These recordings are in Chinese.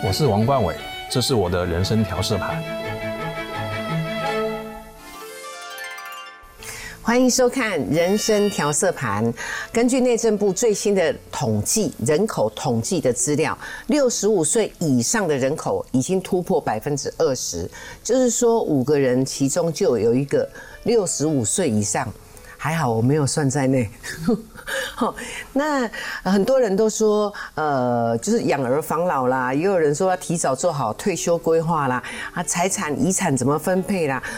我是王冠伟，这是我的人生调色盘。 欢迎收看《人生调色盘》。根据内政部最新的统计人口统计的资料，65岁以上的人口已经突破20%，就是说5个人其中就有一个65岁以上。还好我没有算在内。那很多人都说，就是养儿防老啦，也有人说要提早做好退休规划啦，财产遗产怎么分配啦，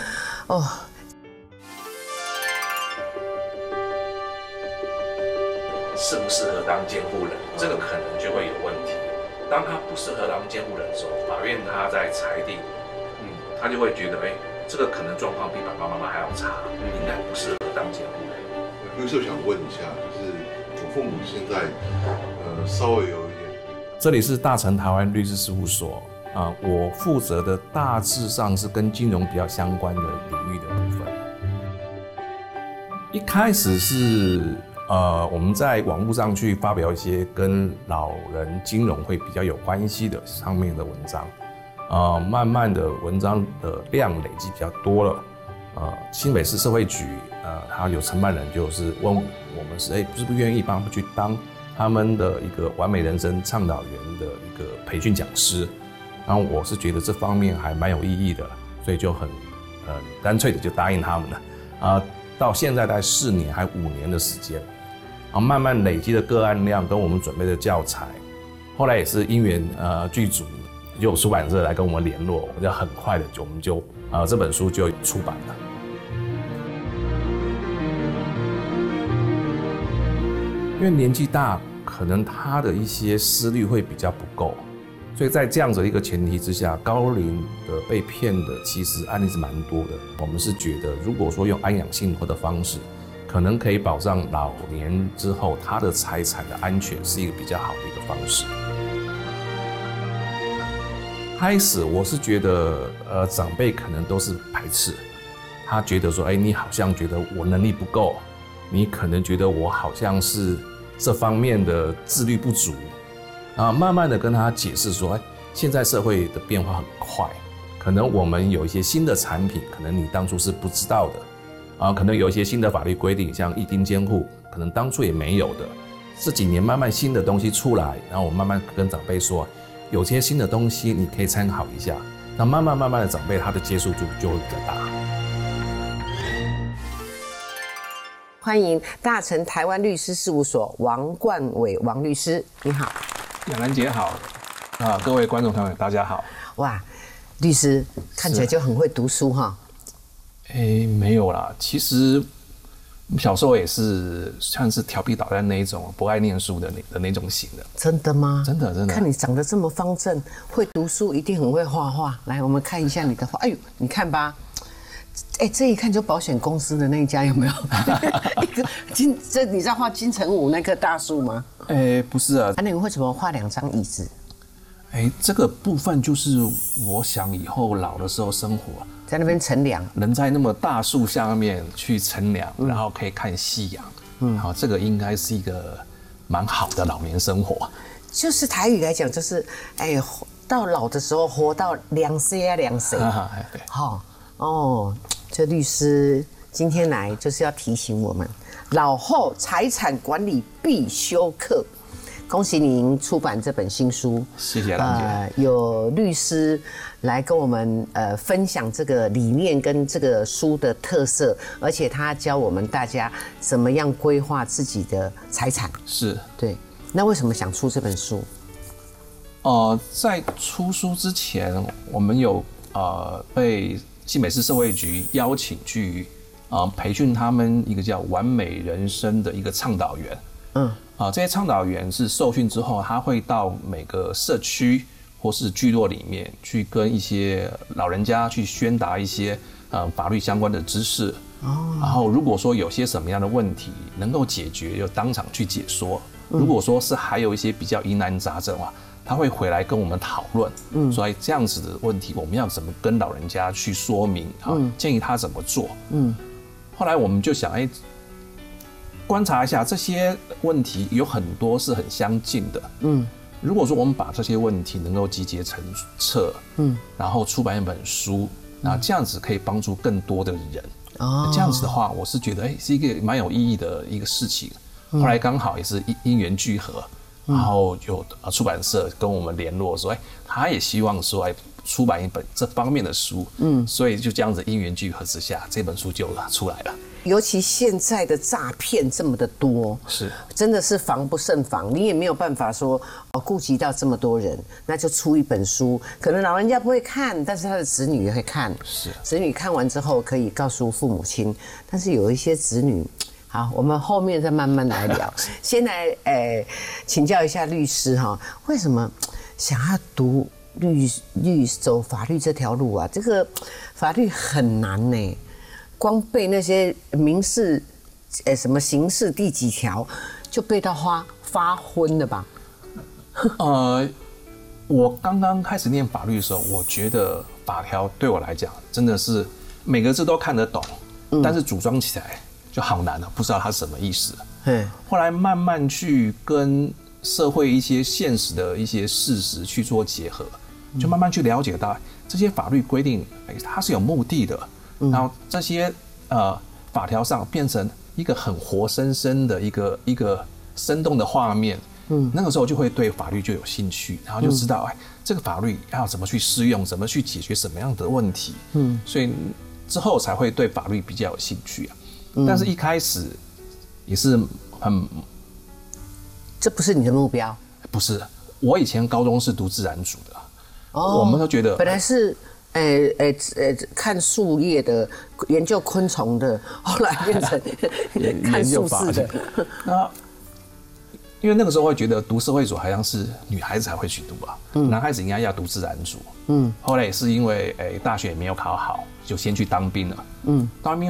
适不适合当监护人，这个可能就会有问题。当他不适合当监护人的时候，法院他在裁定，他就会觉得，这个可能状况比爸爸妈妈还要差，应该不适合当监护人。 律师想问一下，就是我父母现在，稍微有一点。 这里是大成台湾律师事务所我负责的大致上是跟金融比较相关的领域的部分。一开始是我们在网络上去发表一些跟老人金融会比较有关系的上面的文章，慢慢的文章的量累积比较多了，新北市社会局他有承办人就是问我们是不是不愿意帮他们去当他们的一个完美人生倡导员的一个培训讲师，然后我是觉得这方面还蛮有意义的，所以就很干脆的就答应他们了，到现在大概4年还5年的时间，然后慢慢累积的个案量跟我们准备的教材，后来也是因缘剧组就有出版社来跟我们联络，我们就很快的我们就这本书就出版了。因为年纪大，可能他的一些思虑会比较不够，所以在这样子的一个前提之下，高龄的被骗的其实案例是蛮多的。我们是觉得，如果说用安养信托的方式，可能可以保障老年之后他的财产的安全，是一个比较好的一个方式。开始我是觉得，长辈可能都是排斥，他觉得说，你好像觉得我能力不够。你可能觉得我好像是这方面的自律不足，慢慢的跟他解释说，现在社会的变化很快，可能我们有一些新的产品，可能你当初是不知道的，可能有一些新的法律规定，像一丁监护，可能当初也没有的，这几年慢慢新的东西出来，然后我慢慢跟长辈说，有些新的东西你可以参考一下，那慢慢的长辈他的接受度就会比较大。 欢迎大成台湾律师事务所王冠伟王律师，你好。 雅兰姐好，各位观众朋友大家好。 哇，律师看起来就很会读书哈。 没有啦，其实小时候也是像是调皮捣蛋那一种，不爱念书的那种型的。 真的吗？ 真的。 看你长得这么方正，会读书，一定很会画画。来，我们看一下你的画。哎呦，你看吧。这一看就保险公司的那一家有没有？一个你在画金城武那棵大树吗？ 不是啊。 那你为什么画2张椅子？ 这个部分就是我想以后老的时候生活在那边乘凉， 能在那么大树下面去乘凉，然后可以看夕阳。好，这个应该是一个蛮好的老年生活。 就是台语来讲，就是到老的时候活到2岁啊2岁。 对。 好。这律师今天来就是要提醒我们，老后财产管理必修课。恭喜您出版这本新书， 谢谢兰姐。 有律师来跟我们分享这个理念跟这个书的特色，而且他教我们大家怎么样规划自己的财产。 是， 对。那为什么想出这本书？ 在出书之前，我们有被新北市社会局邀请去培训他们一个叫完美人生的一个倡导员。这些倡导员是受训之后，他会到每个社区或是聚落里面去跟一些老人家去宣达一些法律相关的知识。然后如果说有些什么样的问题能够解决，就当场去解说。如果说是还有一些比较疑难杂症的话，他会回来跟我们讨论，所以这样子的问题我们要怎么跟老人家去说明，建议他怎么做。后来我们就想，观察一下这些问题有很多是很相近的， 如果说我们把这些问题能够集结成册，然后出版一本书，那这样子可以帮助更多的人。这样子的话，我是觉得是一个蛮有意义的一个事情。后来刚好也是因缘聚合，然后有出版社跟我们联络说，他也希望说出版一本这方面的书，所以就这样子因缘聚合之下，这本书就出来了。 尤其现在的诈骗这么的多， 是真的是防不胜防，你也没有办法说顾及到这么多人，那就出一本书，可能老人家不会看，但是他的子女也会看， 是子女看完之后可以告诉父母亲，但是有一些子女。好，我们后面再慢慢来聊。先来请教一下律师哈，为什么想要读走法律这条路啊？这个法律很难呢，光背那些民事什么刑事第几条就背到发昏了吧？ 我刚刚开始念法律的时候，我觉得法条对我来讲真的是每个字都看得懂，但是组装起来就好难了，不知道它是什么意思。后来慢慢去跟社会一些现实的一些事实去做结合，就慢慢去了解到这些法律规定，它是有目的的。然后这些法条上变成一个很活生生的一个生动的画面。那个时候就会对法律就有兴趣，然后就知道这个法律要怎么去适用，怎么去解决什么样的问题。所以之后才会对法律比较有兴趣啊。但是一开始也是这不是你的目标？ 不是，我以前高中是读自然组的，我们都觉得本来是看树叶的，研究昆虫的，后来变成看数字的。 那因为那个时候会觉得读社会组好像是女孩子才会去读啊，男孩子应该要读自然组。后来也是因为大学也没有考好，就先去当兵了。当兵